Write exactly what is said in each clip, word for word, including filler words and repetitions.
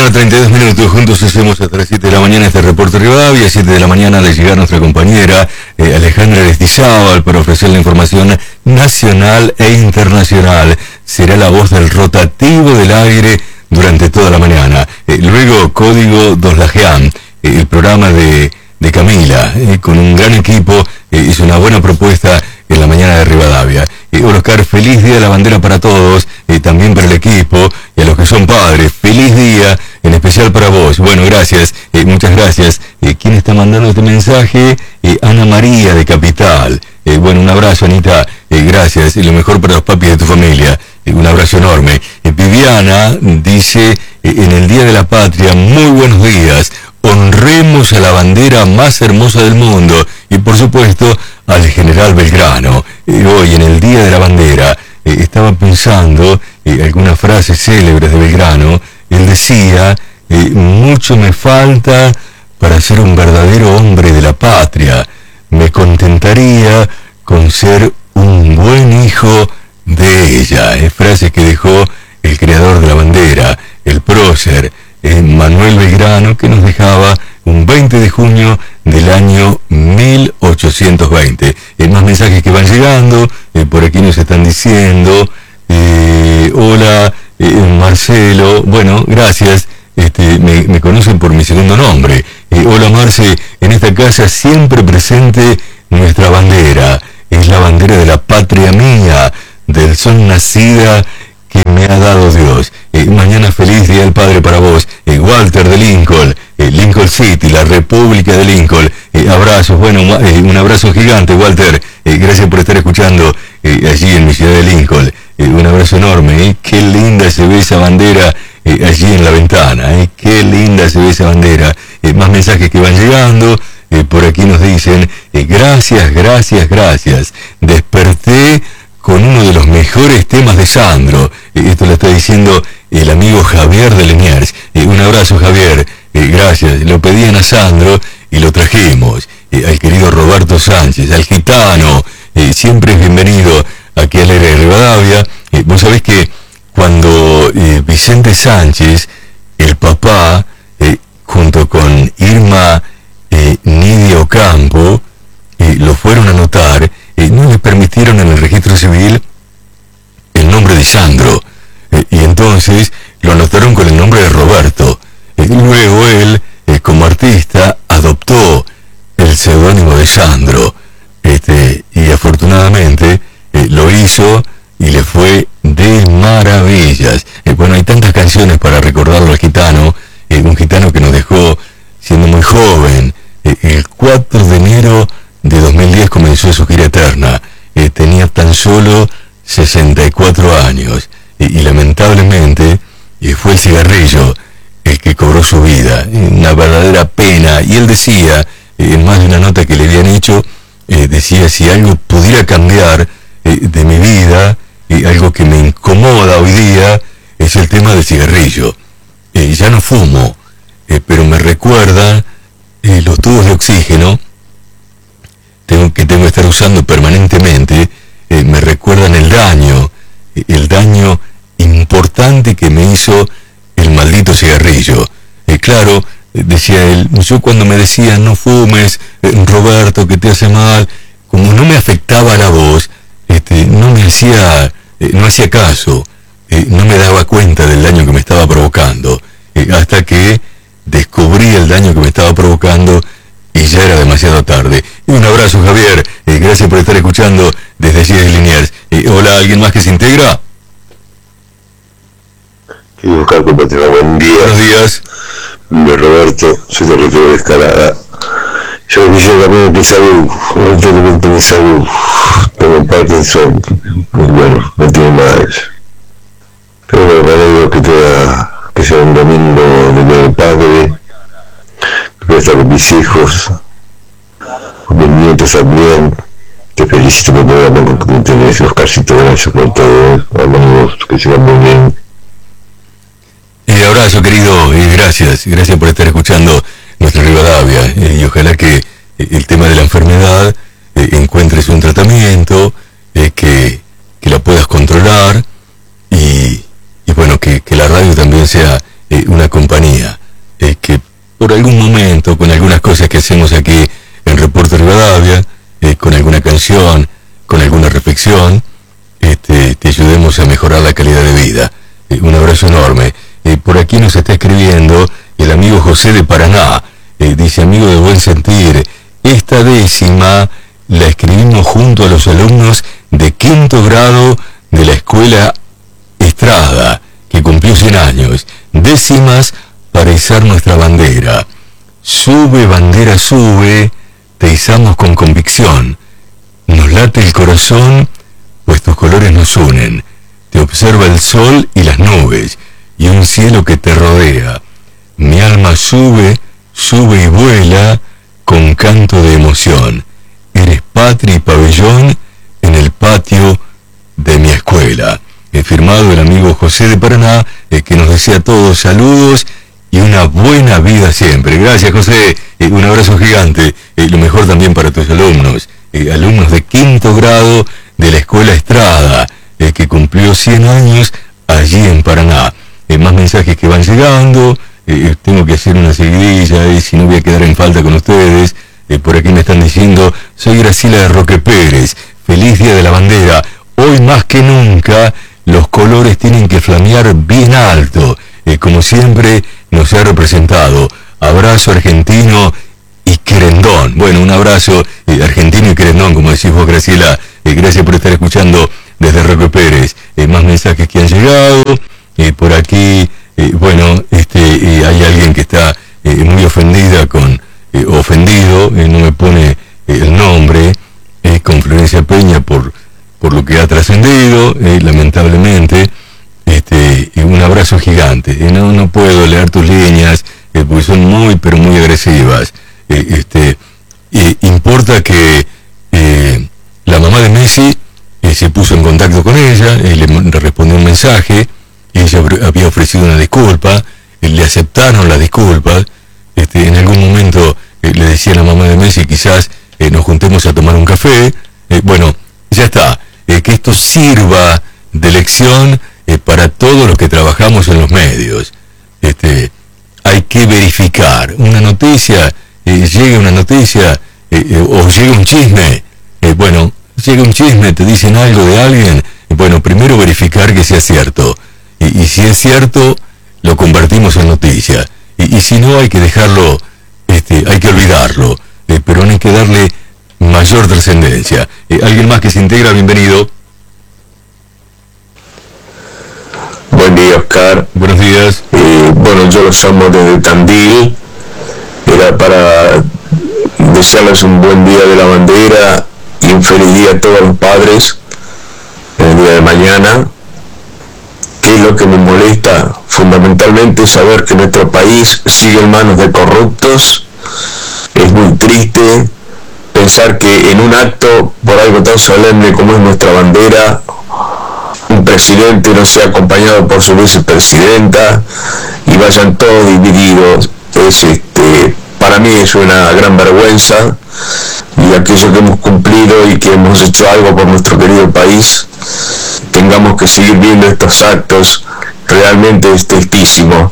mañana, treinta y dos minutos, juntos hacemos hasta las siete de la mañana este reporte Rivadavia, siete de la mañana de llegar nuestra compañera eh, Alejandra Aristizábal para ofrecer la información nacional e internacional. Será la voz del rotativo del aire durante toda la mañana. Eh, luego, Código Doslajeán, eh, el programa de, de Camila, eh, con un gran equipo, eh, hizo una buena propuesta en la mañana de Rivadavia. Eh, Oscar, feliz día de la bandera para todos, eh, también para el equipo y a los que son padres. Feliz día, en especial para vos. Bueno, gracias, eh, muchas gracias. Eh, ¿Quién está mandando este mensaje? Eh, Ana María de Capital. Eh, bueno, un abrazo, Anita, eh, gracias. Y lo mejor para los papis de tu familia. Eh, un abrazo enorme. Eh, Viviana dice, eh, en el Día de la Patria, muy buenos días. Honremos a la bandera más hermosa del mundo y, por supuesto, al general Belgrano. Eh, hoy, en el Día de la Bandera, eh, estaba pensando eh, algunas frases célebres de Belgrano. Él decía, eh, mucho me falta para ser un verdadero hombre de la patria. Me contentaría con ser un buen hijo de ella. Eh, frases que dejó el creador de la bandera, el prócer, eh, Manuel Belgrano, que nos dejaba un veinte de junio del año mil ochocientos veinte. Eh, más mensajes que van llegando, eh, por aquí nos están diciendo, eh, hola, eh, Marcelo, bueno, gracias, este, me, me conocen por mi segundo nombre. Eh, hola Marce, en esta casa siempre presente nuestra bandera, es la bandera de la patria mía, del sol nacida que me ha dado Dios. Eh, mañana feliz Día del Padre para vos. Eh, Walter de Lincoln, eh, Lincoln City, la República de Lincoln. Eh, abrazos, bueno, eh, un abrazo gigante, Walter. Eh, gracias por estar escuchando eh, allí en mi ciudad de Lincoln. Eh, un abrazo enorme. Eh. Qué linda se ve esa bandera eh, allí en la ventana. Eh. Qué linda se ve esa bandera. Eh, más mensajes que van llegando. Eh, por aquí nos dicen, eh, gracias, gracias, gracias. Desperté con uno de los mejores temas de Sandro. Eh, esto lo está diciendo el amigo Javier de Liniers. Eh, un abrazo, Javier. Eh, gracias. Lo pedían a Sandro y lo trajimos. Eh, al querido Roberto Sánchez, al gitano. Eh, siempre es bienvenido aquí al aire de Rivadavia. Eh, vos sabés que cuando eh, Vicente Sánchez, el papá, eh, junto con Irma eh, Nidia Ocampo, eh, lo fueron a anotar, eh, no le permitieron en el registro civil el nombre de Sandro, eh, y entonces lo anotaron con el nombre de Roberto. Eh, luego él, eh, como artista, adoptó el seudónimo de Sandro, este, y afortunadamente eh, lo hizo y le fue de maravillas. Eh, bueno, hay tantas canciones para recordarlo al gitano, eh, un gitano que nos dejó siendo muy joven. Eh, el cuatro de enero de dos mil diez comenzó su gira eterna. Eh, tenía tan solo sesenta y cuatro años y, y lamentablemente eh, fue el cigarrillo el que cobró su vida. Una verdadera pena. Y él decía, eh, en más de una nota que le habían hecho, eh, decía, si algo pudiera cambiar eh, de mi vida, eh, algo que me incomoda hoy día, es el tema del cigarrillo. Eh, ya no fumo, eh, pero me recuerda eh, los tubos de oxígeno tengo, que tengo que estar usando permanentemente, eh, me recuerdan el daño, eh, el daño importante que me hizo el maldito cigarrillo. Eh, claro, eh, decía él, yo cuando me decían no fumes, eh, Roberto, que te hace mal, como no me afectaba la voz, este, no me hacía, eh, no hacía caso, eh, no me daba cuenta del daño que me estaba provocando, eh, hasta que descubrí el daño que me estaba provocando y ya era demasiado tarde. Y un abrazo, Javier, eh, gracias por estar escuchando desde allí de Liniers. Eh, hola, ¿alguien más que se integra? Sí, Oscar, compañero, buen día. Buenos días. De Roberto, soy de Ricardo de Escalada. Yo quisiera también de salud, un tratamiento de salud, tengo Parkinson, pues bueno, no tiene más. Pero bueno, me alegro que, te, que sea un domingo de Día del Padre, que voy a estar con mis hijos, con mis nietos también. Te felicito por el programa que tenés, Oscarcito, gracias por todo, amigos, que sigan muy bien. Eh, abrazo, querido, eh, gracias, gracias por estar escuchando nuestra Rivadavia, eh, y ojalá que eh, el tema de la enfermedad eh, encuentres un tratamiento, eh, que, que la puedas controlar y, y bueno, que, que la radio también sea eh, una compañía. por algún momento, con algunas cosas que hacemos aquí en Reporte Rivadavia, eh, con alguna canción, con alguna reflexión, este, te ayudemos a mejorar la calidad de vida. Eh, un abrazo enorme. Eh, por aquí nos está escribiendo el amigo José de Paraná. Eh, dice, amigo de buen sentir, esta décima la escribimos junto a los alumnos de quinto grado de la escuela Estrada, que cumplió cien años. Décimas para izar nuestra bandera. Sube, bandera, sube, te izamos con convicción. Nos late el corazón, pues tus colores nos unen. Te observa el sol y las nubes, y un cielo que te rodea. Mi alma sube, sube y vuela, con canto de emoción. Eres patria y pabellón en el patio de mi escuela. He firmado el amigo José de Paraná, eh, que nos desea a todos saludos y una buena vida siempre. Gracias, José. Eh, un abrazo gigante. Eh, lo mejor también para tus alumnos. Eh, alumnos de quinto grado de la escuela Estrada, eh, que cumplió cien años allí en Paraná. Eh, más mensajes que van llegando. Eh, tengo que hacer una seguidilla y eh, si no voy a quedar en falta con ustedes. Eh, por aquí me están diciendo, soy Graciela de Roque Pérez. Feliz Día de la Bandera. Hoy más que nunca los colores tienen que flamear bien alto, eh, como siempre nos ha representado. Abrazo argentino y querendón. Bueno, un abrazo eh, argentino y querendón, como decís vos, Graciela. Eh, gracias por estar escuchando desde Roque Pérez. Eh, más mensajes que han llegado. Eh, por aquí, eh, bueno, este, eh, hay alguien que está eh, muy ofendida con, eh, ofendido, eh, no me pone eh, el nombre, eh, con Florencia Peña por... por lo que ha trascendido, eh, lamentablemente. Este, un abrazo gigante. Eh, no, no puedo leer tus líneas, eh, porque son muy, pero muy agresivas. Eh, este, eh, importa que eh, la mamá de Messi eh, se puso en contacto con ella, eh, le, le respondió un mensaje, ella había ofrecido una disculpa, eh, le aceptaron las disculpas. Este, en algún momento eh, le decía a la mamá de Messi, quizás eh, nos juntemos a tomar un café. Eh, bueno, ya está. Eh, que esto sirva de lección eh, para todos los que trabajamos en los medios. Este, hay que verificar una noticia, eh, llega una noticia eh, eh, o llega un chisme. Eh, bueno, llega un chisme, te dicen algo de alguien. Eh, bueno, primero verificar que sea cierto. Y, y si es cierto, lo convertimos en noticia. Y, y si no, hay que dejarlo, este, hay que olvidarlo. Eh, pero no hay que darle mayor trascendencia. Eh, ¿Alguien más que se integra? Bienvenido. Buen día, Oscar. Buenos días. Eh, bueno, yo los llamo desde Tandil. Era para desearles un buen día de la bandera y un feliz día a todos los padres en el día de mañana. ¿Qué es lo que me molesta? Fundamentalmente saber que nuestro país sigue en manos de corruptos. Es muy triste pensar que en un acto por algo tan solemne como es nuestra bandera, un presidente no sea acompañado por su vicepresidenta y vayan todos divididos. Es, este, para mí es una gran vergüenza, y aquello que hemos cumplido y que hemos hecho algo por nuestro querido país, tengamos que seguir viendo estos actos, realmente es tristísimo.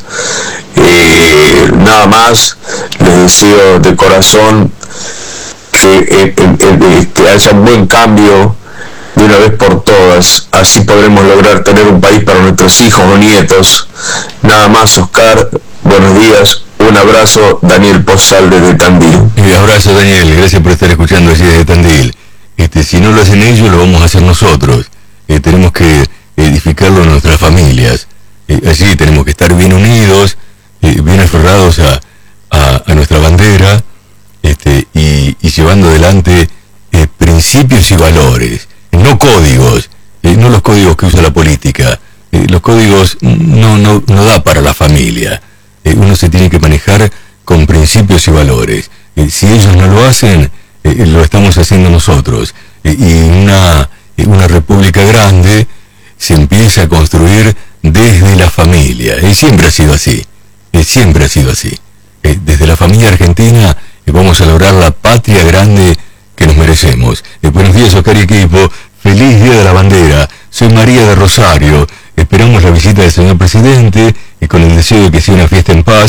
Eh, nada más, les deseo de corazón que, eh, eh, eh, que haya un buen cambio de una vez por todas, así podremos lograr tener un país para nuestros hijos o nietos. Nada más, Oscar, buenos días, un abrazo, Daniel Pozal desde Tandil. Un abrazo, Daniel, gracias por estar escuchando allí desde Tandil. Este, si no lo hacen ellos, lo vamos a hacer nosotros. Eh, tenemos que edificarlo en nuestras familias. Eh, allí tenemos que estar bien unidos, eh, bien aferrados a, a, a nuestra bandera, este, y, y llevando adelante eh, principios y valores, no códigos, eh, no los códigos que usa la política. Eh, los códigos no, no, no da para la familia. Eh, uno se tiene que manejar con principios y valores. Eh, si ellos no lo hacen, eh, lo estamos haciendo nosotros. Eh, y una, eh, una república grande se empieza a construir desde la familia. Y siempre ha sido así. Eh, siempre ha sido así. Eh, desde la familia argentina eh, vamos a lograr la patria grande que nos merecemos. Eh, buenos días, Oscar y equipo. Feliz Día de la Bandera. Soy María de Rosario. Esperamos la visita del señor presidente y con el deseo de que sea una fiesta en paz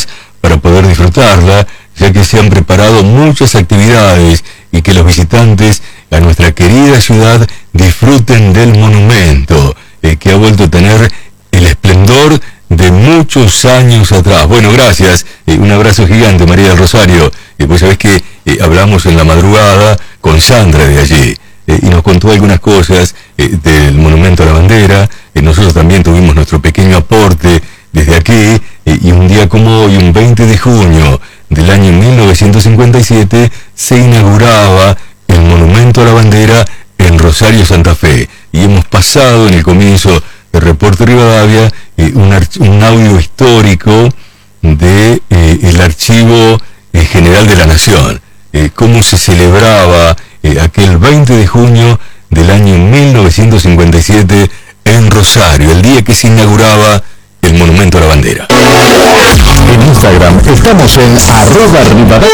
para poder disfrutarla, ya que se han preparado muchas actividades y que los visitantes a nuestra querida ciudad disfruten del monumento, eh, que ha vuelto a tener el esplendor de muchos años atrás. Bueno, gracias, eh, un abrazo gigante, María del Rosario. Eh, pues sabés que eh, hablamos en la madrugada con Sandra de allí, eh, y nos contó algunas cosas eh, del Monumento a la Bandera. Eh, nosotros también tuvimos nuestro pequeño aporte desde aquí, eh, y un día como hoy, un veinte de junio del año mil novecientos cincuenta y siete, se inauguraba el Monumento a la Bandera en Rosario, Santa Fe. Y hemos pasado en el comienzo de Reporte Rivadavia eh, un, un audio histórico de eh, el Archivo eh, General de la Nación, eh, cómo se celebraba eh, aquel veinte de junio del año mil novecientos cincuenta y siete en Rosario, el día que se inauguraba el Monumento a la Bandera. En Instagram estamos en arroba Rivadavia.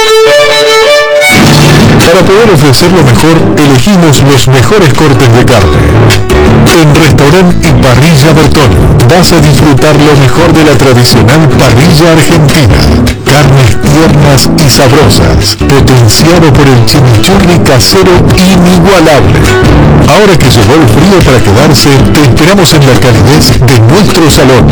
Para poder ofrecer lo mejor, elegimos los mejores cortes de carne. En Restaurante y Parrilla Bertoni vas a disfrutar lo mejor de la tradicional parrilla argentina. Carnes tiernas y sabrosas, potenciado por el chimichurri casero inigualable. Ahora que llegó el frío para quedarse, te esperamos en la calidez de nuestro salón.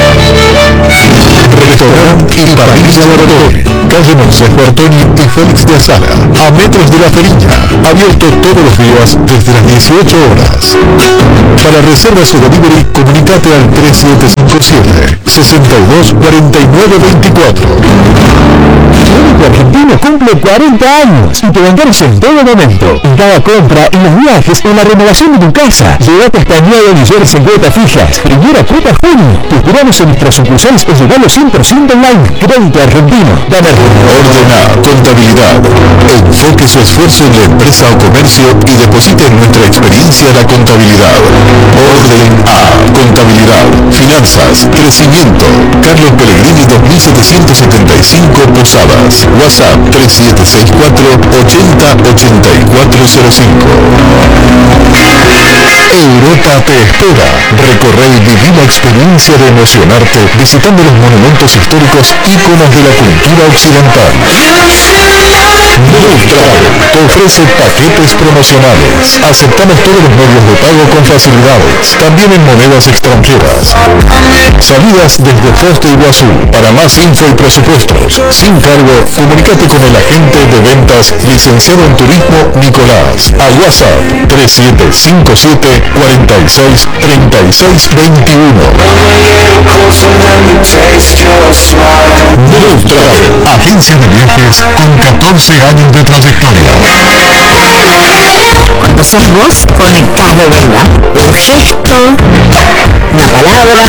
Restaurante y Parrilla Bertoni, calle Moisés Bertoni y Félix de Azara, a metros de la Feriña, abierto todos los días desde las dieciocho horas. Para reservas o delivery, comunicate al tres siete cinco siete, seis dos cuatro nueve dos cuatro. Clínico Argentino cumple cuarenta años y te vendemos en todo momento. En cada compra, en los viajes, en la renovación de tu casa. Llévate hasta nueve millones en cuotas fijas. Primera cuota junio. Te esperamos en nuestras sucursales o llegalo cien por ciento online. Crédito Argentino. Dame Ordena Contabilidad. Enfoque su esfuerzo en la empresa o comercio y deposite en nuestra experiencia la contabilidad. Orden A. Contabilidad, finanzas, crecimiento. Carlos Pellegrini dos mil setecientos setenta y cinco Posadas. WhatsApp tres siete seis cuatro ochenta ochenta y cuatro cero cinco. Europa te espera. Recorre y viví la experiencia de emocionarte visitando los monumentos históricos íconos de la cultura occidental. Neutral te ofrece paquetes promocionales. Aceptamos todos los medios de pago con facilidades, también en monedas extranjeras. Salidas desde Foz de Iguazú. Para más info y presupuestos, sin cargo, comunícate con el agente de ventas licenciado en turismo Nicolás a WhatsApp tres siete cinco siete cuarenta y seis treinta y seis veintiuno. Neutral, agencia de viajes con catorce años de trayectoria. Cuando sos vos, conectás de verdad. Un gesto, una palabra,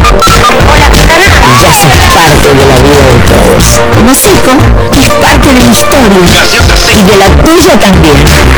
ya sos parte de la vida de todos. Como Seco, es parte de mi historia y de la tuya también.